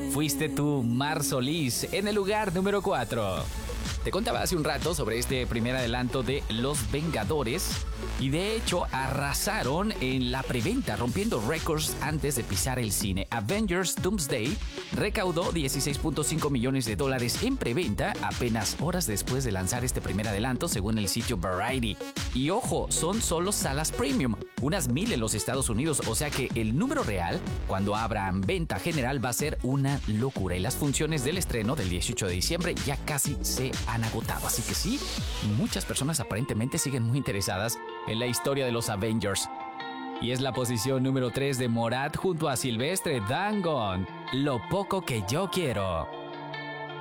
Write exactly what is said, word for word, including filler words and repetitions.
Fuiste tú, Mar Solís, en el lugar número cuatro. Te contaba hace un rato sobre este primer adelanto de Los Vengadores y de hecho arrasaron en la preventa, rompiendo récords antes de pisar el cine. Avengers Doomsday recaudó dieciséis punto cinco millones de dólares en preventa apenas horas después de lanzar este primer adelanto, según el sitio Variety. Y ojo, son solo salas premium, unas mil en los Estados Unidos, o sea que el número real, cuando abran venta general, va a ser una locura. Y las funciones del estreno del dieciocho de diciembre ya casi se han agotado. Así que sí, muchas personas aparentemente siguen muy interesadas en la historia de los Avengers. Y es la posición número tres de Morat junto a Silvestre Dangond, Lo poco que yo quiero.